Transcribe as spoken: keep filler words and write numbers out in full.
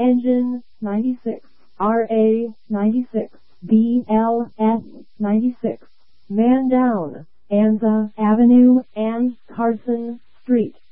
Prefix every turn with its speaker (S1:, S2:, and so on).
S1: Engine ninety-six, R A ninety-six, B L S ninety-six, Man Down, Anza Avenue and Carson Street.